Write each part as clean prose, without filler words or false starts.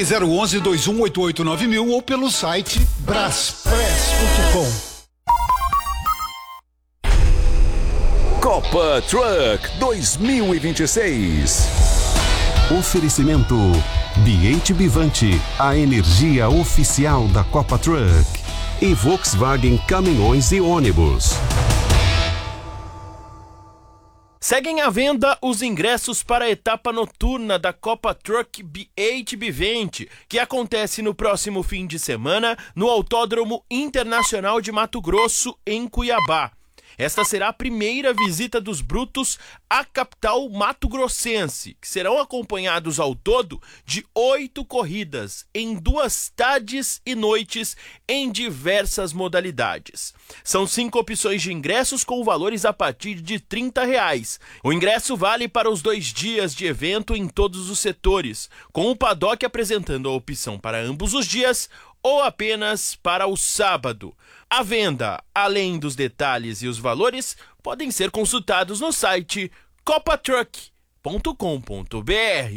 Ligue 011-2188-9000 ou pelo site braspress.com. Copa Truck 2026. Oferecimento Biente Bivante, a energia oficial da Copa Truck. E Volkswagen Caminhões e Ônibus. Seguem à venda os ingressos para a etapa noturna da Copa Truck B8 B20, que acontece no próximo fim de semana no Autódromo Internacional de Mato Grosso, em Cuiabá. Esta será a primeira visita dos brutos à capital mato-grossense, que serão acompanhados ao todo de 8 corridas em 2 tardes e noites em diversas modalidades. São 5 opções de ingressos com valores a partir de R$ 30. O ingresso vale para os 2 dias de evento em todos os setores, com o paddock apresentando a opção para ambos os dias ou apenas para o sábado. A venda, além dos detalhes e os valores, podem ser consultados no site copatruck.com.br.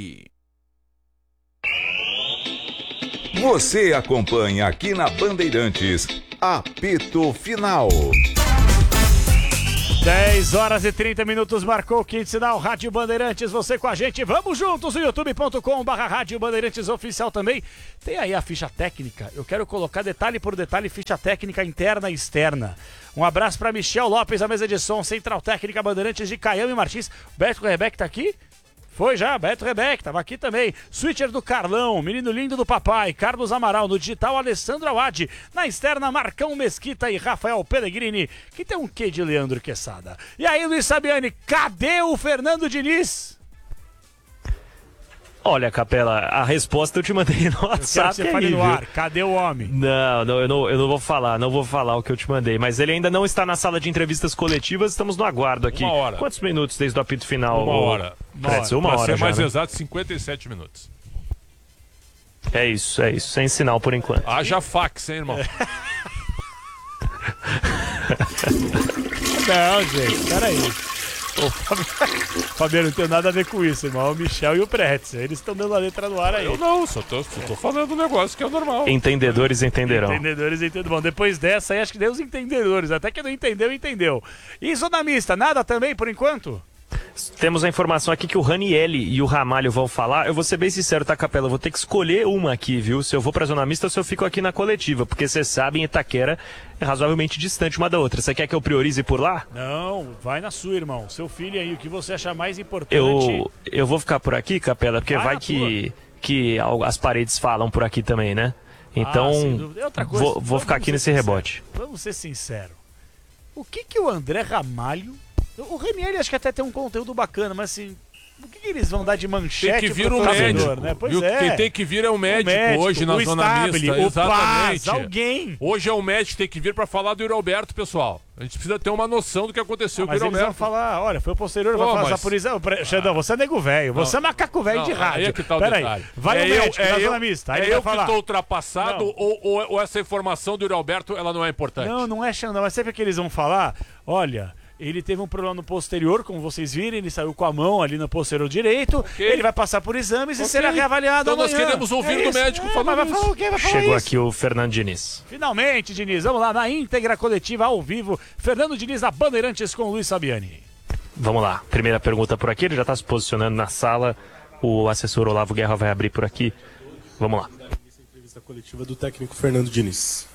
Você acompanha aqui na Bandeirantes, Apito Final. 10h30, marcou o quinto sinal, Rádio Bandeirantes, você com a gente, vamos juntos no youtube.com/Rádio Bandeirantes Oficial também. Tem aí a ficha técnica, eu quero colocar detalhe por detalhe, ficha técnica interna e externa. Um abraço para Michel Lopes, a mesa de som, Central Técnica Bandeirantes de Caiame Martins. Beto Rebeck tá aqui? Foi já, Beto Rebeck, tava aqui também. Switcher do Carlão, menino lindo do papai, Carlos Amaral. No digital, Alessandro Awad. Na externa, Marcão Mesquita e Rafael Pellegrini, que tem um quê de Leandro Quesada. E aí, Luiz Sabiani, cadê o Fernando Diniz? Olha, Capela, a resposta eu te mandei no WhatsApp. Você fale no ar, cadê o homem? Não, eu não vou falar o que eu te mandei, mas ele ainda não está na sala de entrevistas coletivas, estamos no aguardo aqui. 1 hora. Quantos minutos desde o apito final? 1 hora. Uma hora pra ser já, mais né? exato, 57 minutos. É isso, sem sinal por enquanto. Haja fax, hein, irmão? Não, gente, peraí. Ô, Fabiano, não tem nada a ver com isso, irmão. O Michel e o Pretz, eles estão dando a letra no ar aí. Eu não, só tô falando um negócio que é normal. Entendedores entenderão. Entendedores entenderão. Bom, depois dessa aí, acho que deu os entendedores. Até que não entendeu, entendeu. E zona mista, nada também, por enquanto? Temos a informação aqui que o Ranielli e o Ramalho vão falar. Eu vou ser bem sincero, tá, Capela? Eu vou ter que escolher uma aqui, viu? Se eu vou pra zona mista ou se eu fico aqui na coletiva. Porque vocês sabem, Itaquera é razoavelmente distante uma da outra. Você quer que eu priorize por lá? Não, vai na sua, irmão. Seu filho aí, o que você achar mais importante. Eu vou ficar por aqui, Capela, porque vai que as paredes falam por aqui também, né? Então, outra coisa, vou ficar aqui nesse rebote. Vamos ser sinceros. O que o André Ramalho... O Ranieri acho que até tem um conteúdo bacana, mas assim... O que eles vão dar de manchete? Tem que vir o médico, né? Pois viu? é. Quem tem que vir é o médico hoje na zona mista. O Exatamente. Paz, alguém. Hoje é o médico que tem que vir para falar do Yuri Alberto, pessoal. A gente precisa ter uma noção do que aconteceu com o Yuri Alberto. Mas eles vão falar, olha, foi o posterior, vai passar por isso. Xandão, você é nego velho, você é macaco velho de rádio. Aí é que tá o detalhe. Vai o médico na zona mista. Aí eu que estou ultrapassado ou essa informação do Yuri Alberto, ela não é importante? Não é, Xandão, mas sempre que eles vão falar, olha... Ele teve um problema no posterior, como vocês viram, ele saiu com a mão ali no posterior direito, okay. Ele vai passar por exames e será reavaliado então amanhã. Nós queremos ouvir do médico falando vai falar o quê? Vai falar Chegou isso. Aqui o Fernando Diniz. Finalmente, Diniz, vamos lá, na íntegra coletiva, ao vivo, Fernando Diniz da Bandeirantes com Luiz Sabiani. Vamos lá, primeira pergunta por aqui, ele já está se posicionando na sala, o assessor Olavo Guerra vai abrir por aqui, vamos lá. Entrevista coletiva do técnico Fernando Diniz.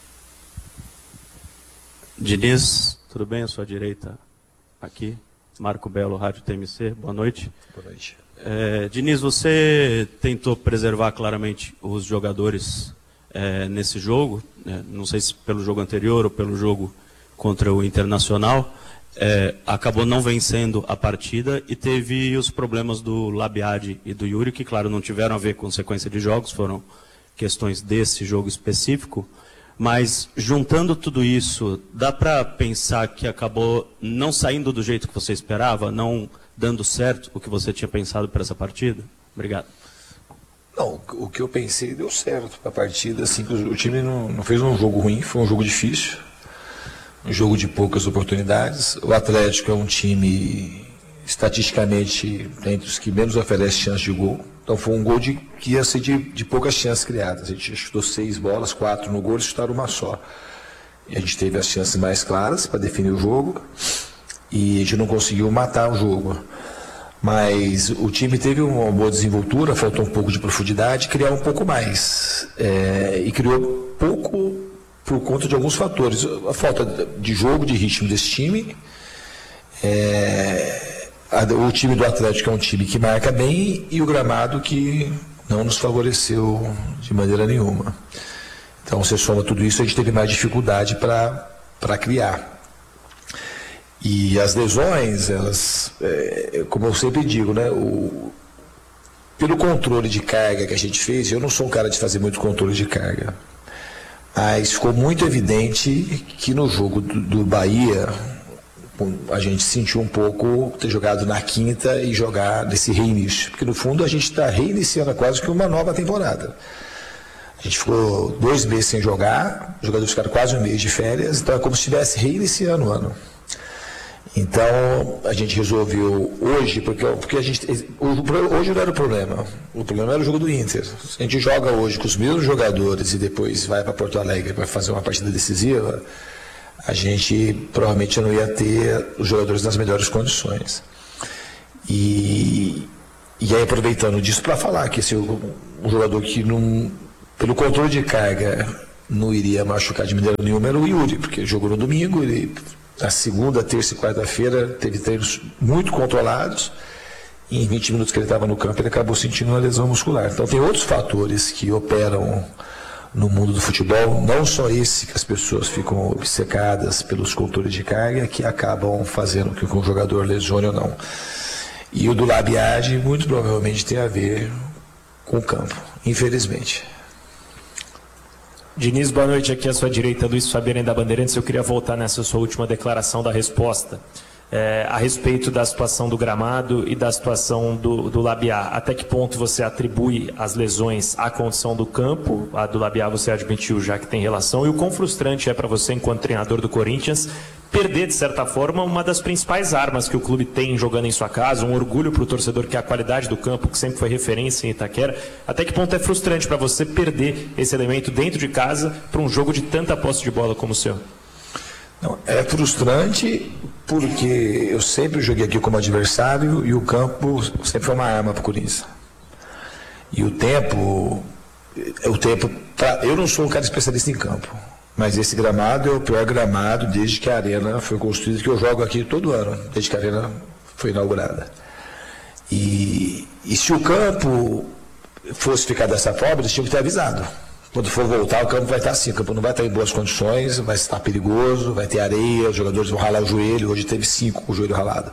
Diniz, tudo bem à sua direita? Aqui, Marco Belo, Rádio TMC, boa noite. Boa noite. Diniz, você tentou preservar claramente os jogadores nesse jogo, não sei se pelo jogo anterior ou pelo jogo contra o Internacional, acabou não vencendo a partida e teve os problemas do Labiade e do Yuri, que claro não tiveram a ver com sequência de jogos, foram questões desse jogo específico. Mas, juntando tudo isso, dá para pensar que acabou não saindo do jeito que você esperava, não dando certo o que você tinha pensado para essa partida? Obrigado. Não, o que eu pensei deu certo para a partida. Assim, o time não fez um jogo ruim, foi um jogo difícil, um jogo de poucas oportunidades. O Atlético é um time, estatisticamente, entre os que menos oferece chance de gol. Então foi um gol que ia ser de poucas chances criadas. A gente chutou 6 bolas, 4 no gol e chutaram uma só. E a gente teve as chances mais claras para definir o jogo e a gente não conseguiu matar o jogo. Mas o time teve uma boa desenvoltura, faltou um pouco de profundidade, criar um pouco mais. E criou pouco por conta de alguns fatores. A falta de jogo, de ritmo desse time. O time do Atlético é um time que marca bem e o gramado que não nos favoreceu de maneira nenhuma. Então, você soma tudo isso, a gente teve mais dificuldade para criar. E as lesões, elas, como eu sempre digo, né, pelo controle de carga que a gente fez, eu não sou um cara de fazer muito controle de carga, mas ficou muito evidente que no jogo do Bahia, a gente sentiu um pouco ter jogado na quinta e jogar nesse reinício, porque no fundo a gente está reiniciando quase que uma nova temporada. A gente ficou 2 meses sem jogar, os jogadores ficaram quase um mês de férias, então é como se estivesse reiniciando o ano. Então a gente resolveu hoje, porque a gente, hoje não era o problema era o jogo do Inter. Se a gente joga hoje com os mesmos jogadores e depois vai para Porto Alegre para fazer uma partida decisiva, a gente provavelmente não ia ter os jogadores nas melhores condições. E aí, aproveitando disso para falar que um jogador que não, pelo controle de carga não iria machucar de maneira nenhuma era o Yuri, porque ele jogou no domingo, ele na segunda, terça e quarta-feira teve treinos muito controlados e em 20 minutos que ele estava no campo ele acabou sentindo uma lesão muscular. Então tem outros fatores que operam no mundo do futebol, não só esse que as pessoas ficam obcecadas pelos controles de carga que acabam fazendo com que um jogador lesione ou não. E o do Labiade muito provavelmente tem a ver com o campo, infelizmente. Diniz, boa noite. Aqui à sua direita, Luiz Fabiano da Bandeirantes. Eu queria voltar nessa sua última declaração da resposta a respeito da situação do gramado e da situação do Labiá. Até que ponto você atribui as lesões à condição do campo? A do Labiá você admitiu já que tem relação. E o quão frustrante é para você, enquanto treinador do Corinthians, perder, de certa forma, uma das principais armas que o clube tem jogando em sua casa, um orgulho para o torcedor, que é a qualidade do campo, que sempre foi referência em Itaquera. Até que ponto é frustrante para você perder esse elemento dentro de casa para um jogo de tanta posse de bola como o seu? Não, é frustrante porque eu sempre joguei aqui como adversário e o campo sempre foi uma arma para o Corinthians. E o tempo, eu não sou um cara especialista em campo, mas esse gramado é o pior gramado desde que a arena foi construída, que eu jogo aqui todo ano, desde que a arena foi inaugurada. E se o campo fosse ficar dessa forma, eles tinham que ter avisado. Quando for voltar, o campo vai estar assim, o campo não vai estar em boas condições, vai estar perigoso, vai ter areia, os jogadores vão ralar o joelho, hoje teve 5 com o joelho ralado.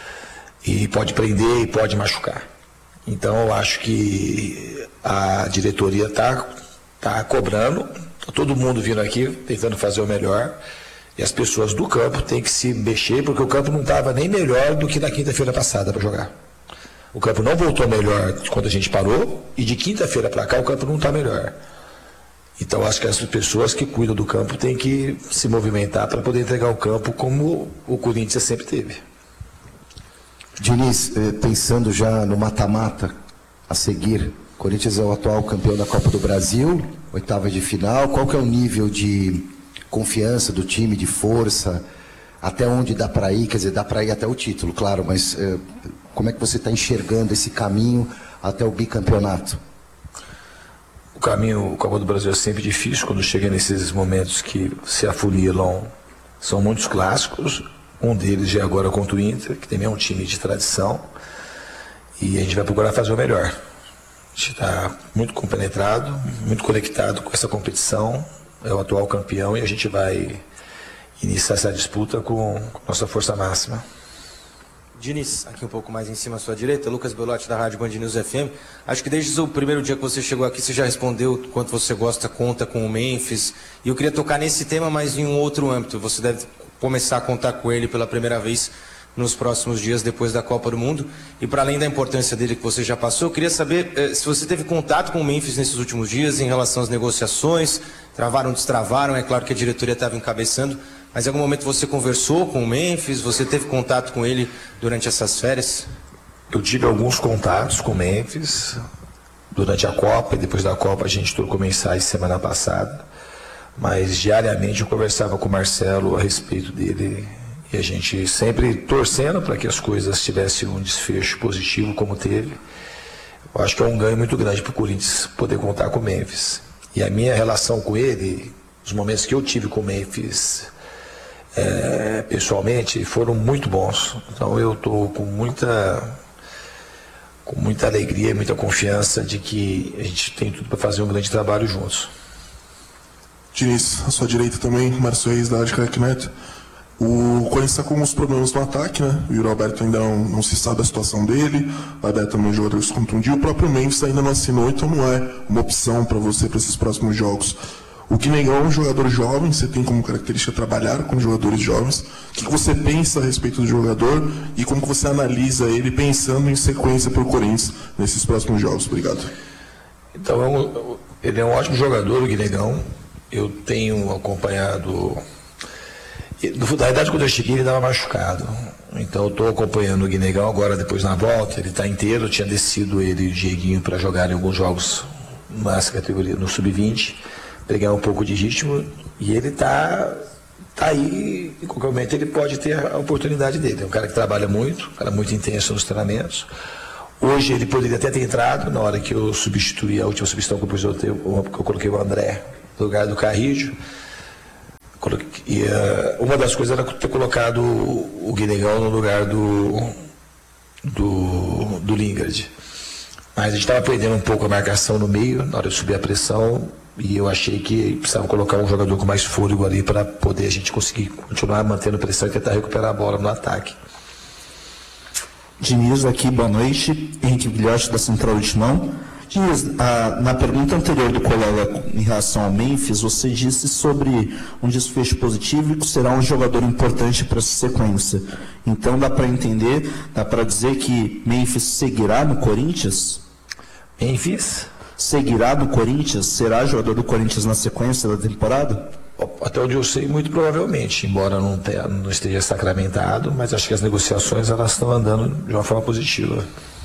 E pode prender e pode machucar. Então eu acho que a diretoria está cobrando, tá todo mundo vindo aqui tentando fazer o melhor, e as pessoas do campo têm que se mexer, porque o campo não estava nem melhor do que na quinta-feira passada para jogar. O campo não voltou melhor quando a gente parou, e de quinta-feira para cá o campo não está melhor. Então, acho que as pessoas que cuidam do campo têm que se movimentar para poder entregar o campo como o Corinthians sempre teve. Diniz, pensando já no mata-mata a seguir, o Corinthians é o atual campeão da Copa do Brasil, 8ª de final. Qual que é o nível de confiança do time, de força, até onde dá para ir? Quer dizer, dá para ir até o título, claro, mas como é que você está enxergando esse caminho até o bicampeonato? O caminho, Copa do Brasil é sempre difícil quando chega nesses momentos que se afunilam. São muitos clássicos, um deles já é agora contra o Inter, que também é um time de tradição, e a gente vai procurar fazer o melhor. A gente está muito compenetrado, muito conectado com essa competição, é o atual campeão e a gente vai iniciar essa disputa com nossa força máxima. Diniz, aqui um pouco mais em cima à sua direita, Lucas Belotti da Rádio Band News FM. Acho que desde o primeiro dia que você chegou aqui, você já respondeu o quanto você conta com o Memphis. E eu queria tocar nesse tema, mas em um outro âmbito. Você deve começar a contar com ele pela primeira vez nos próximos dias depois da Copa do Mundo. E para além da importância dele que você já passou, eu queria saber se você teve contato com o Memphis nesses últimos dias em relação às negociações. Travaram, destravaram, é claro que a diretoria estava encabeçando. Mas em algum momento você conversou com o Memphis? Você teve contato com ele durante essas férias? Eu tive alguns contatos com o Memphis. durante a Copa, e depois da Copa a gente trocou mensagem semana passada, mas diariamente eu conversava com o Marcelo a respeito dele, e a gente sempre torcendo para que as coisas tivessem um desfecho positivo como teve. Eu acho que é um ganho muito grande para o Corinthians poder contar com o Memphis. E a minha relação com ele, os momentos que eu tive com o Memphis pessoalmente, foram muito bons. Então eu estou com muita alegria e muita confiança de que a gente tem tudo para fazer um grande trabalho juntos. Diniz, à sua direita também, Márcio Reis, da Rádio Crack Neto. O Corinthians está com alguns problemas no ataque, né? O Yuri Alberto ainda não se sabe a situação dele, o Bebeto também é um jogador que se contundiu, o próprio Memphis ainda não assinou, então não é uma opção para você para esses próximos jogos. O Guinegão é um jogador jovem, você tem como característica trabalhar com jogadores jovens. O que você pensa a respeito do jogador e como você analisa ele pensando em sequência para o Corinthians nesses próximos jogos? Obrigado. Então, ele é um ótimo jogador, o Guinegão. Eu tenho acompanhado... Na verdade, quando eu cheguei, ele estava machucado. Então, eu estou acompanhando o Guinegão agora, depois na volta. Ele está inteiro. Eu tinha descido ele e o Dieguinho para jogar em alguns jogos nessa categoria, no Sub-20. Pegar um pouco de ritmo. E ele está aí. Em qualquer momento, ele pode ter a oportunidade dele. É um cara que trabalha muito, um cara muito intenso nos treinamentos. Hoje, ele poderia até ter entrado na hora que eu substituí a última substituição que eu coloquei o André no lugar do Carrijo. E, uma das coisas era ter colocado o Guinegão no lugar do Lingard. Mas a gente estava perdendo um pouco a marcação no meio, na hora de subir a pressão, e eu achei que precisava colocar um jogador com mais fôlego ali para poder a gente conseguir continuar mantendo pressão e tentar recuperar a bola no ataque. Diniz, aqui, boa noite. Henrique Guilhote, da Central do Timão. Diniz, na pergunta anterior do colega em relação ao Memphis, você disse sobre um desfecho positivo e que será um jogador importante para essa sequência. Então dá para entender, dá para dizer que Memphis seguirá no Corinthians? Memphis? Seguirá no Corinthians? Será jogador do Corinthians na sequência da temporada? Até onde eu sei, muito provavelmente, embora não esteja sacramentado, mas acho que as negociações elas estão andando de uma forma positiva.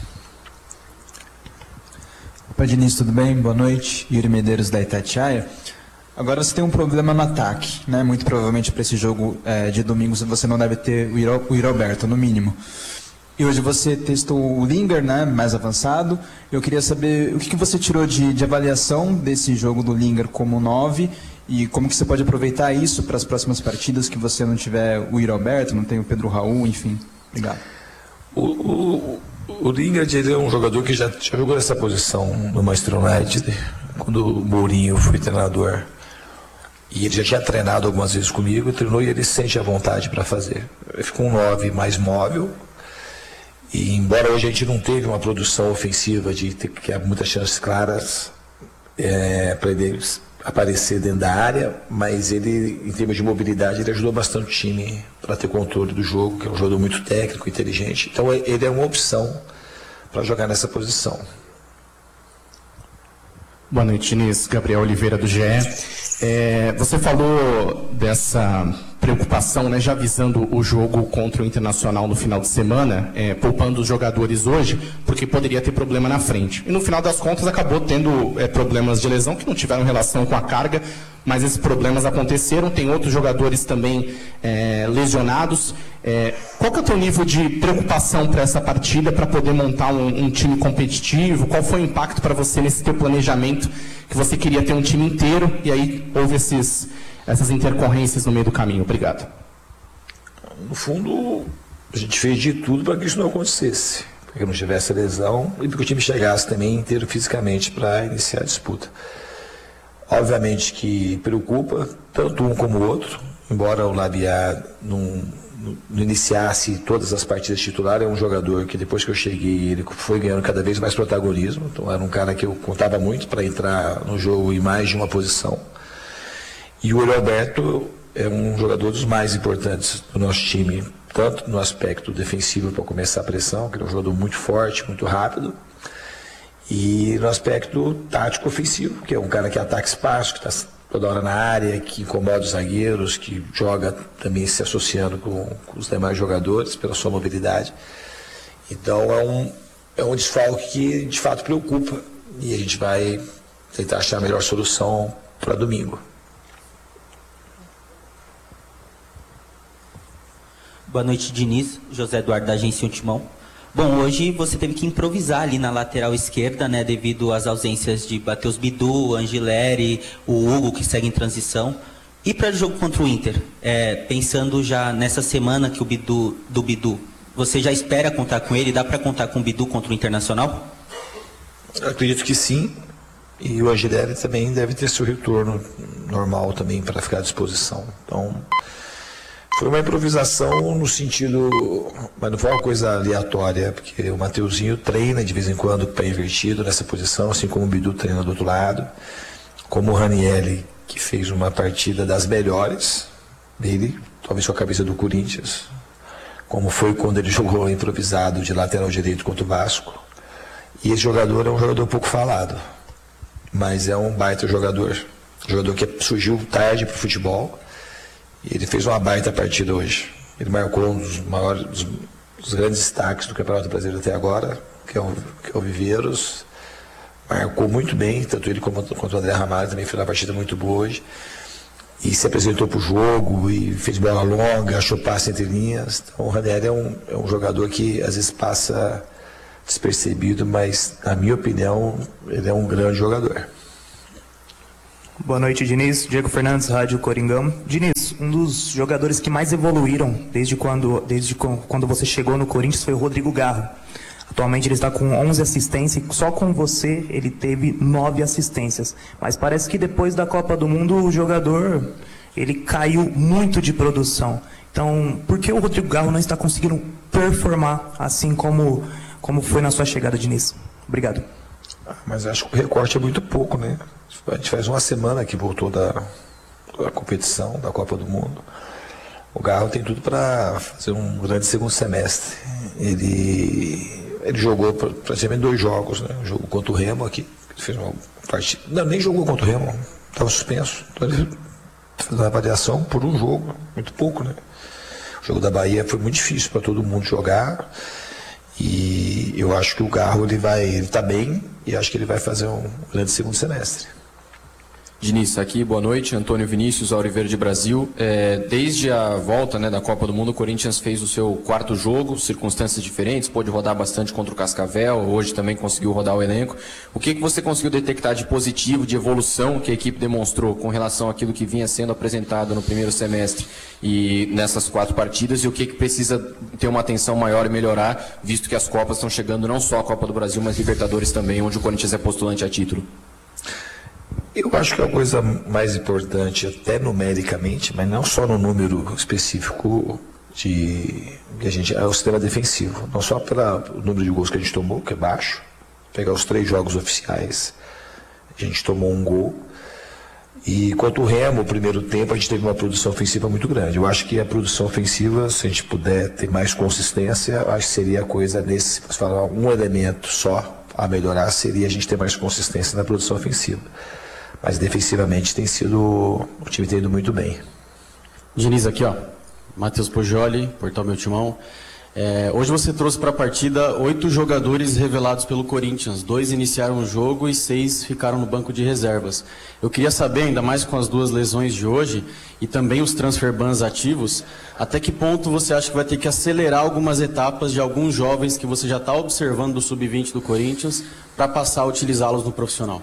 Opa, Diniz, tudo bem? Boa noite. Yuri Medeiros, da Itatiaia. Agora você tem um problema no ataque, né? Muito provavelmente para esse jogo de domingo você não deve ter o Yuri Alberto, no mínimo. E hoje você testou o Lingard, né, mais avançado. Eu queria saber o que você tirou de avaliação desse jogo do Lingard como 9 e como que você pode aproveitar isso para as próximas partidas que você não tiver o Yuri Alberto, não tem o Pedro Raul, enfim. Obrigado. O Lingard, ele é um jogador que já jogou nessa posição no Manchester United, quando o Mourinho foi treinador. E ele já tinha treinado algumas vezes comigo, treinou e ele sente a vontade para fazer. Ele ficou um 9 mais móvel. E embora hoje a gente não teve uma produção ofensiva que há muitas chances claras para ele aparecer dentro da área, mas ele, em termos de mobilidade, ele ajudou bastante o time para ter controle do jogo, que é um jogador muito técnico, inteligente. Então ele é uma opção para jogar nessa posição. Boa noite, Diniz. Gabriel Oliveira, do GE. Você falou dessa preocupação, né, já visando o jogo contra o Internacional no final de semana, poupando os jogadores hoje, porque poderia ter problema na frente. E no final das contas acabou tendo problemas de lesão que não tiveram relação com a carga, mas esses problemas aconteceram. Tem outros jogadores também lesionados. Qual que é o teu nível de preocupação para essa partida, para poder montar um time competitivo? Qual foi o impacto para você nesse teu planejamento, que você queria ter um time inteiro e aí houve essas intercorrências no meio do caminho? Obrigado. No fundo, a gente fez de tudo para que isso não acontecesse, para que não tivesse lesão e para que o time chegasse também inteiro fisicamente para iniciar a disputa. Obviamente que preocupa tanto um como o outro, embora o Labiá não iniciasse todas as partidas titular, é um jogador que depois que eu cheguei ele foi ganhando cada vez mais protagonismo, então era um cara que eu contava muito para entrar no jogo em mais de uma posição. E o Yuri Alberto é um jogador dos mais importantes do nosso time, tanto no aspecto defensivo para começar a pressão, que ele é um jogador muito forte, muito rápido, e no aspecto tático ofensivo, que é um cara que ataca espaço, que está toda hora na área, que incomoda os zagueiros, que joga também se associando com os demais jogadores pela sua mobilidade. Então é um desfalque que de fato preocupa. e a gente vai tentar achar a melhor solução para domingo. Boa noite, Diniz. José Eduardo, da agência Timão. Bom, hoje você teve que improvisar ali na lateral esquerda, né, devido às ausências de Matheus Bidu, Angileri, o Hugo, que segue em transição. E para o jogo contra o Inter, pensando já nessa semana que o Bidu, você já espera contar com ele? Dá para contar com o Bidu contra o Internacional? Eu acredito que sim. E o Angileri também deve ter seu retorno normal também para ficar à disposição. Então, foi uma improvisação no sentido, mas não foi uma coisa aleatória, porque o Mateuzinho treina de vez em quando pé invertido nessa posição, assim como o Bidu treina do outro lado, como o Ranieri, que fez uma partida das melhores dele, talvez com a cabeça do Corinthians, como foi quando ele jogou improvisado de lateral direito contra o Vasco. E esse jogador é um jogador pouco falado, mas é um baita jogador que surgiu tarde para o futebol. E ele fez uma baita partida hoje. Ele marcou um dos maiores, dos grandes destaques do Campeonato Brasileiro até agora, que é o Viveiros. Marcou muito bem, tanto ele quanto o André Ramalho também fez uma partida muito boa hoje. E se apresentou para o jogo, e fez bola longa, achou passe entre linhas. Então o Ranieri é um jogador que às vezes passa despercebido, mas na minha opinião ele é um grande jogador. Boa noite, Diniz. Diego Fernandes, Rádio Coringão. Diniz, um dos jogadores que mais evoluíram desde quando você chegou no Corinthians foi o Rodrigo Garro. Atualmente ele está com 11 assistências e só com você ele teve 9 assistências. Mas parece que depois da Copa do Mundo o jogador ele caiu muito de produção. Então, por que o Rodrigo Garro não está conseguindo performar assim como foi na sua chegada, Diniz? Obrigado. Mas acho que o recorte é muito pouco, né? A gente faz uma semana que voltou da competição, da Copa do Mundo. O Garro tem tudo para fazer um grande segundo semestre. Ele jogou praticamente 2 jogos, né? Um jogo contra o Remo aqui, ele fez uma partida. Não, nem jogou contra o Remo, estava suspenso. Então ele fez uma avaliação por um jogo, muito pouco, né? O jogo da Bahia foi muito difícil para todo mundo jogar. E eu acho que o Garro ele está bem e acho que ele vai fazer um grande segundo semestre. Diniz, aqui, boa noite, Antônio Vinícius, Auriverde Brasil. Desde a volta, né, da Copa do Mundo, o Corinthians fez o seu 4º jogo, circunstâncias diferentes, pôde rodar bastante contra o Cascavel, hoje também conseguiu rodar o elenco. O que você conseguiu detectar de positivo, de evolução que a equipe demonstrou com relação àquilo que vinha sendo apresentado no primeiro semestre e nessas 4 partidas, e o que precisa ter uma atenção maior e melhorar, visto que as Copas estão chegando, não só a Copa do Brasil, mas Libertadores também, onde o Corinthians é postulante a título? Eu acho que a coisa mais importante, até numericamente, mas não só no número específico que a gente é o sistema defensivo. Não só pelo número de gols que a gente tomou, que é baixo. Pegar os 3 jogos oficiais, a gente tomou 1 gol. E quanto o Remo, o primeiro tempo, a gente teve uma produção ofensiva muito grande. Eu acho que a produção ofensiva, se a gente puder ter mais consistência, acho que seria a coisa nesse, se falar um elemento só a melhorar, seria a gente ter mais consistência na produção ofensiva. Mas defensivamente o time tem ido muito bem. Diniz, aqui ó, Matheus Poggioli, Portal Meu Timão. Hoje você trouxe para a partida 8 jogadores revelados pelo Corinthians. 2 iniciaram o jogo e 6 ficaram no banco de reservas. Eu queria saber, ainda mais com as 2 lesões de hoje e também os transfer bans ativos, até que ponto você acha que vai ter que acelerar algumas etapas de alguns jovens que você já está observando do Sub-20 do Corinthians para passar a utilizá-los no profissional?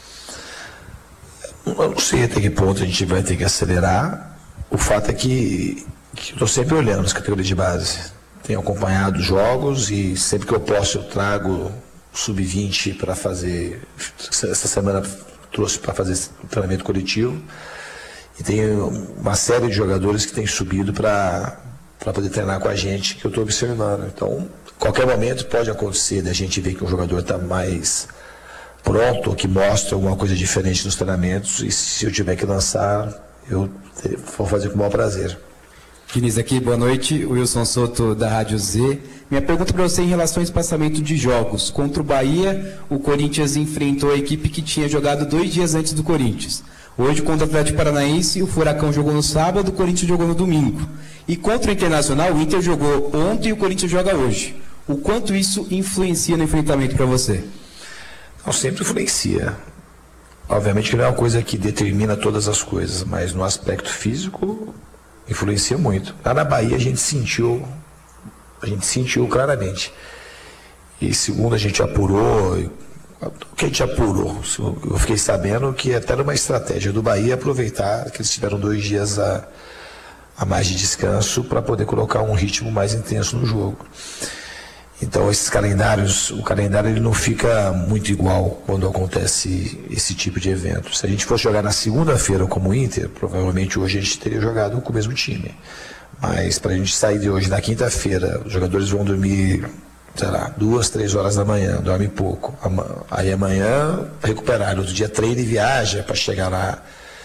Eu não sei até que ponto a gente vai ter que acelerar. O fato é que eu estou sempre olhando as categorias de base. Tenho acompanhado os jogos e sempre que eu posso eu trago Sub-20 para fazer. Essa semana trouxe para fazer treinamento coletivo. E tem uma série de jogadores que têm subido para poder treinar com a gente, que eu estou observando. Então, qualquer momento pode acontecer da gente ver que um jogador está mais pronto, ou que mostra alguma coisa diferente nos treinamentos, e se eu tiver que lançar, eu vou fazer com o maior prazer. Diniz aqui, boa noite, Wilson Soto da Rádio Z. Minha pergunta para você em relação ao espaçamento de jogos. Contra o Bahia, o Corinthians enfrentou a equipe que tinha jogado 2 dias antes do Corinthians. Hoje, contra o Atlético Paranaense, o Furacão jogou no sábado, o Corinthians jogou no domingo. E contra o Internacional, o Inter jogou ontem e o Corinthians joga hoje. O quanto isso influencia no enfrentamento para você? Não, sempre influencia. Obviamente que não é uma coisa que determina todas as coisas, mas no aspecto físico influencia muito. Lá na Bahia a gente sentiu claramente. E segundo a gente apurou, o que a gente apurou, eu fiquei sabendo que até era uma estratégia do Bahia aproveitar que eles tiveram 2 dias a mais de descanso para poder colocar um ritmo mais intenso no jogo. Então esses calendários, o calendário ele não fica muito igual quando acontece esse tipo de evento. Se a gente fosse jogar na segunda-feira como o Inter, provavelmente hoje a gente teria jogado com o mesmo time. Mas para a gente sair de hoje na quinta-feira, os jogadores vão dormir, sei lá, 2, 3 horas da manhã, dorme pouco. Aí amanhã recuperar, no outro dia treina e viaja para chegar lá.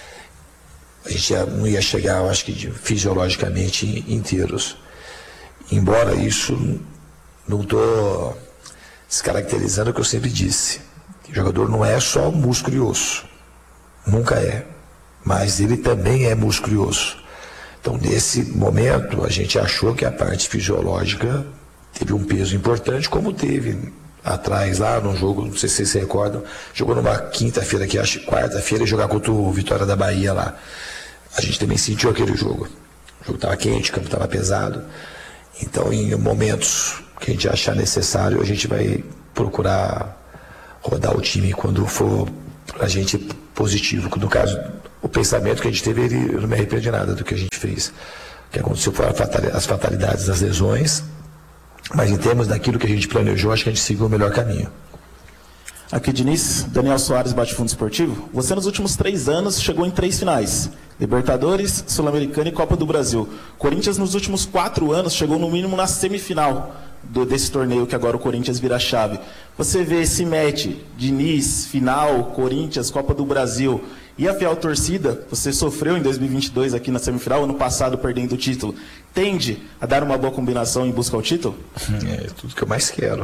A gente não ia chegar, eu acho que fisiologicamente inteiros. Embora isso, não estou descaracterizando o que eu sempre disse. O jogador não é só músculo e osso. Nunca é. Mas ele também é músculo e osso. Então, nesse momento, a gente achou que a parte fisiológica teve um peso importante, como teve atrás lá no jogo, não sei se vocês se recordam, jogou numa quinta-feira, que acho quarta-feira, e jogar contra o Vitória da Bahia lá. A gente também sentiu aquele jogo. O jogo estava quente, o campo estava pesado. Então, em momentos que a gente achar necessário, a gente vai procurar rodar o time quando for pra gente positivo. No caso, o pensamento que a gente teve, eu não me arrependo de nada do que a gente fez. O que aconteceu foram as fatalidades das lesões, mas em termos daquilo que a gente planejou, acho que a gente seguiu o melhor caminho. Aqui, Diniz, Daniel Soares, Bate-Fundo Esportivo. Você, nos últimos 3 anos, chegou em 3 finais: Libertadores, Sul-Americana e Copa do Brasil. Corinthians, nos últimos 4 anos, chegou no mínimo na semifinal desse torneio, que agora o Corinthians vira a chave. Você vê esse match, Diniz, final, Corinthians, Copa do Brasil, e a fiel torcida, você sofreu em 2022 aqui na semifinal, ano passado perdendo o título, tende a dar uma boa combinação em busca ao título? É tudo que eu mais quero.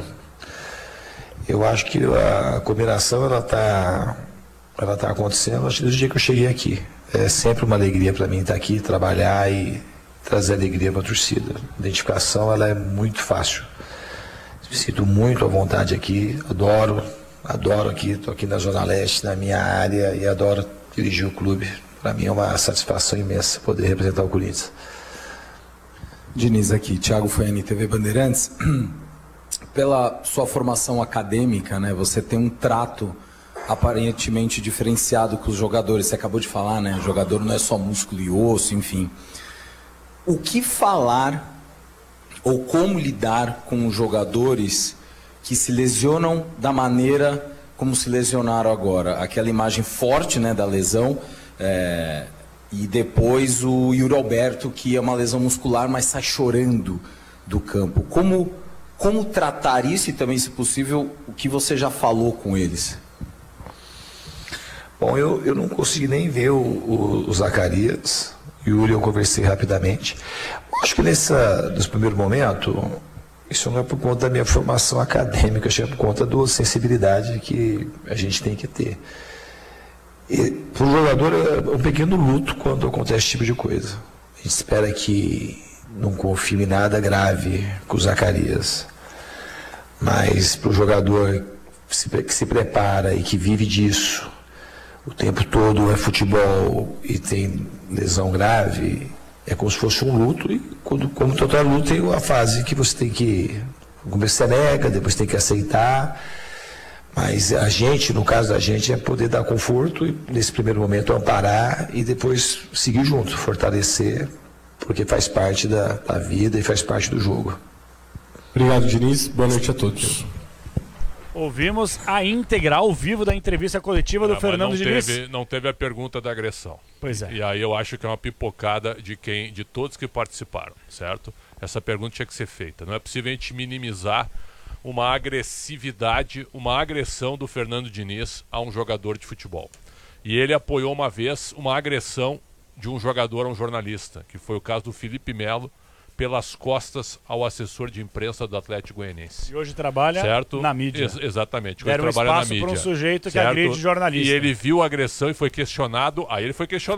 Eu acho que a combinação ela tá acontecendo desde o dia que eu cheguei aqui. É sempre uma alegria para mim estar aqui, trabalhar e trazer alegria para a torcida. A identificação ela é muito fácil. Me sinto muito à vontade aqui, adoro aqui, estou aqui na Zona Leste, na minha área, e adoro dirigir o clube. Para mim é uma satisfação imensa poder representar o Corinthians. Diniz aqui, Thiago Foiani, TV Bandeirantes. Pela sua formação acadêmica, né, você tem um trato aparentemente diferenciado com os jogadores. Você acabou de falar, né? O jogador não é só músculo e osso, enfim. O que falar ou como lidar com os jogadores que se lesionam da maneira como se lesionaram agora? Aquela imagem forte, né, da lesão, e depois o Yuri Alberto, que é uma lesão muscular, mas sai chorando do campo. Como tratar isso e também, se possível, o que você já falou com eles? Bom, eu não consegui nem ver o Zacarias. Yuri, eu conversei rapidamente. Acho que nesse primeiro momento, isso não é por conta da minha formação acadêmica, acho que é por conta da sensibilidade que a gente tem que ter. Para o jogador é um pequeno luto quando acontece esse tipo de coisa. A gente espera que não confirme nada grave com o Zacarias. Mas para o jogador que se prepara e que vive disso, o tempo todo é futebol e tem lesão grave, é como se fosse um luto, e como toda luta tem uma fase que você tem que começar nega, depois tem que aceitar, mas a gente, no caso da gente, é poder dar conforto e nesse primeiro momento amparar e depois seguir junto, fortalecer, porque faz parte da vida e faz parte do jogo. Obrigado, Diniz. Boa noite a todos. Ouvimos a íntegra, ao vivo, da entrevista coletiva do Fernando Diniz. Não teve a pergunta da agressão. Pois é. E aí eu acho que é uma pipocada de todos que participaram, certo? Essa pergunta tinha que ser feita. Não é possível a gente minimizar uma agressividade, uma agressão do Fernando Diniz a um jogador de futebol. E ele apoiou uma vez uma agressão de um jogador a um jornalista, que foi o caso do Felipe Melo, pelas costas ao assessor de imprensa do Atlético Goianiense. E hoje trabalha certo? Na mídia. Exatamente. Hoje Deram trabalha na espaço mídia. para um sujeito que certo? agride jornalista. E ele viu a agressão e foi questionado. Aí ele foi questionado.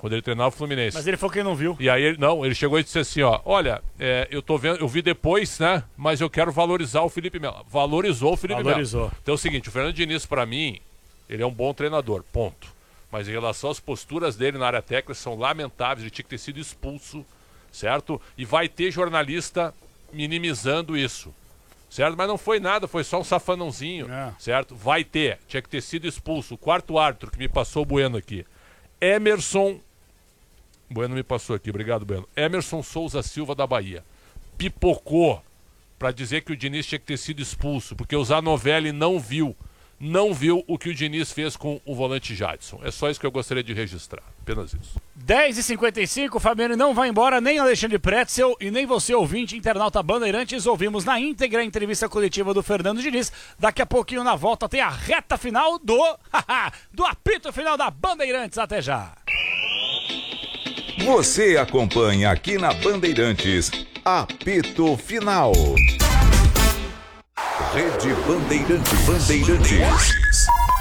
quando ele treinava o Fluminense. Mas ele foi quem não viu. E aí, ele chegou e disse assim, ó, olha, eu vi depois, né, mas eu quero valorizar o Felipe Melo. Valorizou o Felipe Melo. Então é o seguinte, o Fernando Diniz, pra mim, ele é um bom treinador, ponto. Mas em relação às posturas dele na área técnica, são lamentáveis, ele tinha que ter sido expulso, certo? E vai ter jornalista minimizando isso, certo? Mas não foi nada, foi só um safanãozinho, certo? Vai ter, tinha que ter sido expulso. O quarto árbitro que me passou o Bueno aqui, Emerson... Bueno me passou aqui, obrigado, Bueno. Emerson Souza Silva da Bahia. Pipocou para dizer que o Diniz tinha que ter sido expulso, porque o Zanovelli não viu o que o Diniz fez com o volante Jadson. É só isso que eu gostaria de registrar, apenas isso. 10h55, Fabiano não vai embora, nem Alexandre Pretzel e nem você, ouvinte, internauta Bandeirantes. Ouvimos na íntegra a entrevista coletiva do Fernando Diniz. Daqui a pouquinho na volta tem a reta final do apito final da Bandeirantes. Até já. Você acompanha aqui na Bandeirantes, apito final. Rede Bandeirantes.